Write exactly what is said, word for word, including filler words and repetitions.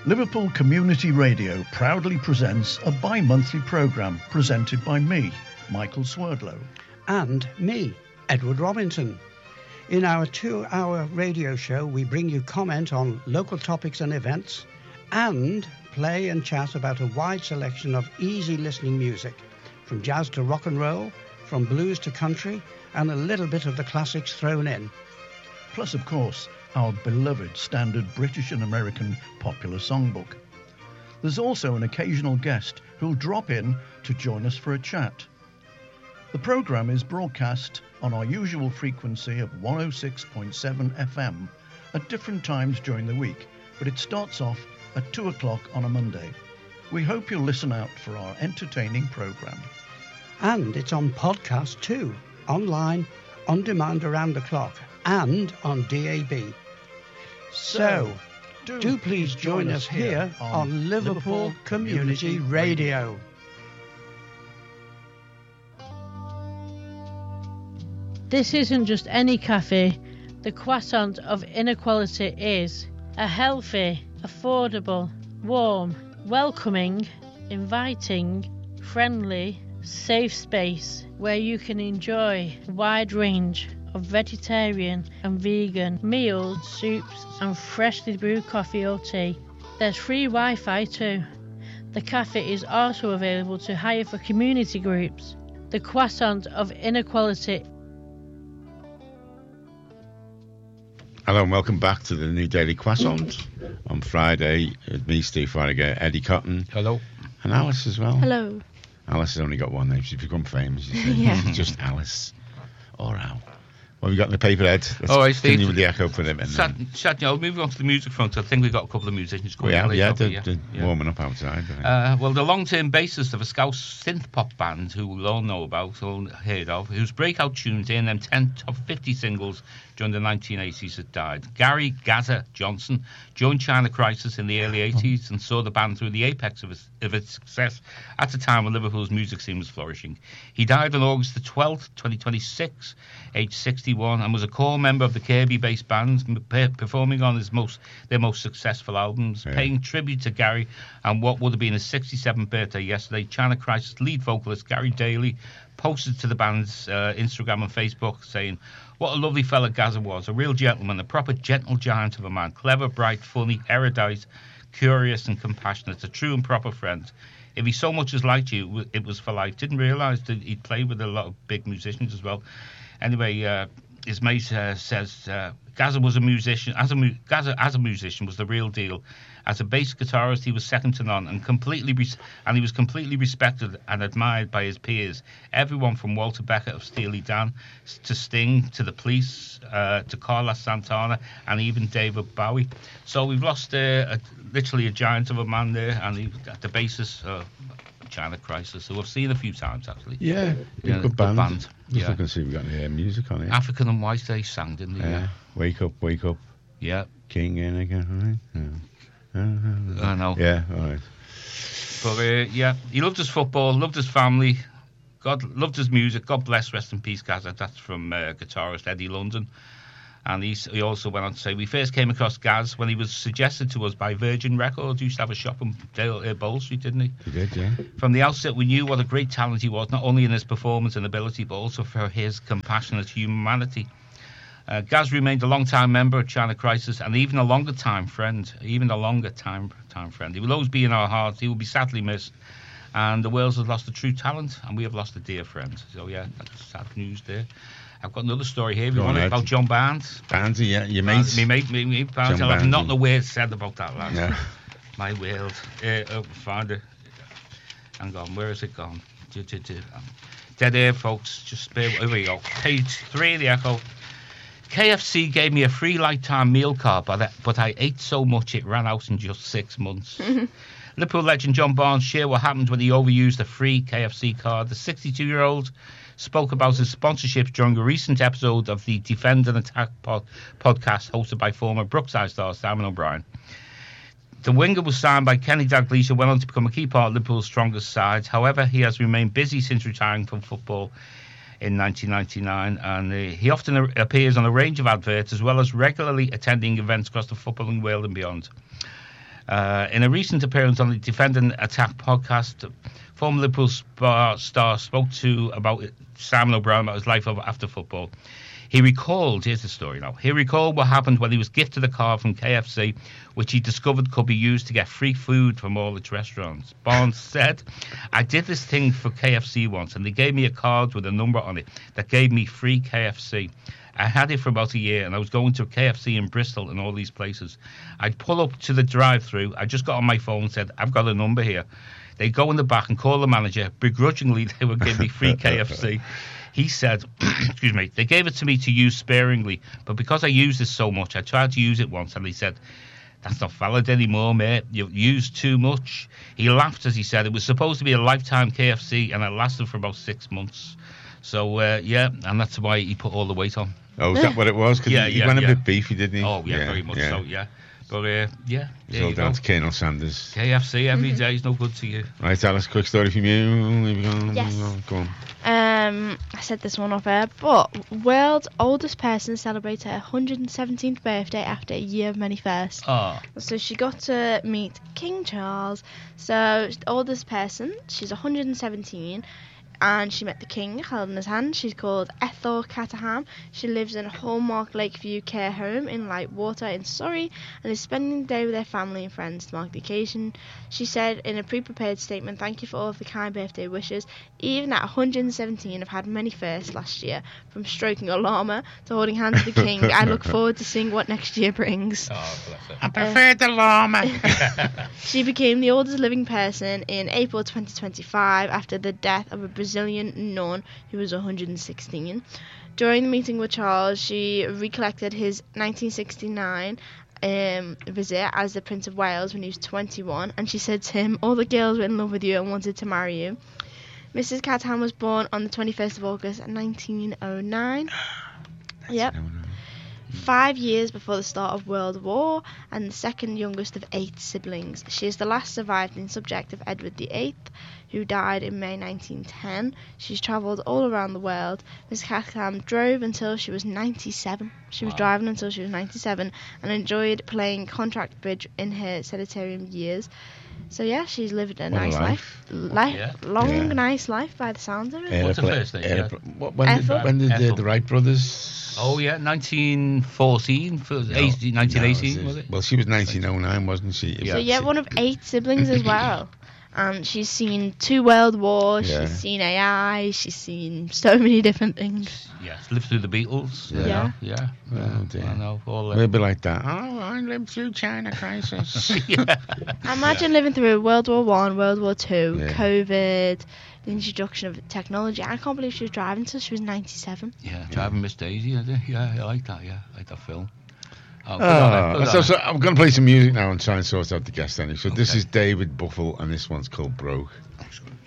Liverpool Community Radio proudly presents a bi-monthly programme presented by me, Michael Swerdlow. And me, Edward Robinson. In our two-hour radio show, we bring you comment on local topics and events and play and chat about a wide selection of easy listening music, from jazz to rock and roll, from blues to country, and a little bit of the classics thrown in. Plus, of course, our beloved standard British and American popular songbook. There's also an occasional guest who'll drop in to join us for a chat. The programme is broadcast on our usual frequency of one oh six point seven F M at different times during the week, but it starts off at two o'clock on a Monday. We hope you'll listen out for our entertaining programme. And it's on podcast too, online, on demand around the clock, and on D A B. So, do, do please join us here on Liverpool Community Radio. This isn't just any cafe. The Croissant of Inequality is a healthy, affordable, warm, welcoming, inviting, friendly, safe space where you can enjoy a wide range of vegetarian and vegan meals, soups and freshly brewed coffee or tea. There's free Wi-Fi too. The cafe is also available to hire for community groups. The Croissant of Inequality. Hello and welcome back to the New Daily Croissant. On Friday, with me, Steve Farragher, Eddie Cotton. Hello. And Alice as well. Hello. Alice has only got one name. She's become famous. You see. Yeah. Just Alice. Or Al. What have we got in the paper, Ed? Let's All right, Steve. continue with the echo for them. And Sad, sad, you know, moving on to the music front, I think we've got a couple of musicians coming we have, in yeah, later, they're, yeah, they're yeah. warming up outside. Uh, well, the long-term bassist of a Scouse synth-pop band, who we'll all know about, all heard of, whose breakout tunes in them ten top fifty singles during the nineteen eighties had died. Gary Gaza Johnson joined China Crisis in the early eighties and saw the band through the apex of its, of its success at a time when Liverpool's music scene was flourishing. He died on August the twelfth, twenty twenty-six, aged sixty-one, and was a core member of the Kirby-based band, performing on his most their most successful albums, yeah. Paying tribute to Gary and what would have been his sixty-seventh birthday yesterday. China Crisis lead vocalist Gary Daly posted to the band's uh, Instagram and Facebook saying, "What a lovely fella Gaza was, a real gentleman, a proper gentle giant of a man, clever, bright, funny, erudite, curious and compassionate, a true and proper friend. If he so much as liked you, it was for life. Didn't realise that he'd played with a lot of big musicians as well." Anyway, uh, his mate uh, says uh, Gaza was a musician. As a mu- Gaza as a musician was the real deal. As a bass guitarist, he was second to none, and completely res- and he was completely respected and admired by his peers. Everyone from Walter Becker of Steely Dan to Sting to the Police uh, to Carlos Santana and even David Bowie. So we've lost uh, a, literally a giant of a man there, and he, the bassist. Uh, China Crisis, who I've seen a few times actually. Yeah, yeah good, good band. band. Just yeah. looking to see if we've got any uh, music on it. African and White they sang, didn't they? Yeah. yeah. Wake up, wake up. Yeah. King in again. Right? Yeah. I know. Yeah, all right. But uh, yeah, he loved his football, loved his family, God loved his music. God bless, rest in peace, Gaza. That's from uh, guitarist Eddie London. And he, he also went on to say, we first came across Gaz when he was suggested to us by Virgin Records. He used to have a shop in Dale, uh, Bowl Street, didn't he? He did, yeah. From the outset, we knew what a great talent he was, not only in his performance and ability, but also for his compassionate humanity. Uh, Gaz remained a long-time member of China Crisis and even a longer-time friend, even a longer-time time friend. He will always be in our hearts. He will be sadly missed. And the world has lost a true talent, and we have lost a dear friend. So, yeah, that's sad news there. I've got another story here. If you want it, about John Barnes. Barnesy, yeah, your mate. Uh, me mate, me mate, Barnes. John I'll have Barnesy. not a word said about that, lad. No. My world. Uh, oh, find it. Hang on, where has it gone? Do, do, do. Um, dead air, folks. Just bear. Here we go. Page three of the Echo. K F C gave me a free lifetime meal card, but I, but I ate so much it ran out in just six months. Liverpool legend John Barnes shared what happened when he overused a free K F C card. The sixty-two-year-old spoke about his sponsorships during a recent episode of the Defend and Attack pod- podcast hosted by former Brookside star Simon O'Brien. The winger was signed by Kenny Dalglish and went on to become a key part of Liverpool's strongest side. However, he has remained busy since retiring from football in nineteen ninety-nine, and uh, he often a- appears on a range of adverts as well as regularly attending events across the footballing world and beyond. Uh, in a recent appearance on the Defend and Attack podcast, former Liverpool star, star spoke to about Simon O'Brien about his life after football. He recalled, here's the story now, he recalled what happened when he was gifted a card from K F C, which he discovered could be used to get free food from all its restaurants. Barnes said, I did this thing for K F C once, and they gave me a card with a number on it that gave me free K F C. I had it for about a year, and I was going to a K F C in Bristol and all these places. I'd pull up to the drive-thru. I just got on my phone and said, I've got a number here. They'd go in the back and call the manager. Begrudgingly, they would give me free K F C. He said, excuse me, they gave it to me to use sparingly, but because I use this so much, I tried to use it once, and he said, that's not valid anymore, mate. You've used too much. He laughed as he said, it was supposed to be a lifetime K F C, and it lasted for about six months. So, uh, yeah, and that's why he put all the weight on. Oh, is that what it was? Because Yeah, he, he yeah, went yeah. a bit beefy, didn't he? Oh, yeah, very much so, yeah. But, uh, yeah, there So you down go. to Colonel Sanders. K F C every day is no good to you. Right, Alice, quick story from you. Here we go. Yes. Go on. Um, I said this one off air, but world's oldest person celebrates her one hundred seventeenth birthday after a year of many firsts. Oh, So she got to meet King Charles. So the oldest person, she's one hundred seventeen, and she met the king holding his hand. She's called Ethel Caterham. She lives in Hallmark Lakeview Care Home in Lightwater in Surrey and is spending the day with her family and friends to mark the occasion. She said in a pre-prepared statement, thank you for all of the kind birthday wishes. Even at one hundred seventeen, I've had many firsts last year, from stroking a llama to holding hands with the king. I look forward to seeing what next year brings. oh bless her. I prefer the llama. She became the oldest living person in April twenty twenty-five after the death of a Brazilian nun who was one hundred sixteen. During the meeting with Charles, she recollected his nineteen sixty-nine um, visit as the Prince of Wales when he was twenty-one, and she said to him, all the girls were in love with you and wanted to marry you. Missus Caterham was born on the twenty-first of August nineteen oh nine. Yep. Five years before the start of World War, and the second youngest of eight siblings. She is the last surviving subject of Edward the Eighth, who died in May nineteen ten. She's travelled all around the world. Miss Caterham drove until she was ninety-seven. She was Wow. driving until she was ninety-seven and enjoyed playing contract bridge in her senatorium years. So yeah, she's lived a What a nice life. life, life, Yeah. long, Yeah. nice life by the sounds of it. Air What's her pla- first name, air yeah? pla- what- When did, Ethel? when did the, Ethel. the Wright brothers... Oh, yeah, nineteen fourteen, for No, eighteen, nineteen eighteen, no, was it? Well, she was nineteen oh nine, wasn't she? Yeah. So yeah, one of eight siblings as well. And she's seen two world wars, Yeah. she's seen A I, she's seen so many different things. Yes, lived through the Beatles. Yeah. you know, Yeah. Yeah. Oh, dear. I know. All We'll uh, be like that. Oh, I lived through China crisis. yeah. Imagine living through World War One, World War Two, Yeah. COVID, the introduction of technology. I can't believe she was driving until she was ninety-seven. Yeah, Driving Miss Daisy. I did. Yeah, I like that. Yeah, I like that film. Oh, good on her, Ah, good so, on so her. I'm going to play some music now and try and sort out the guest ending. So this Okay. is David Buffel, and this one's called Broke. Excellent.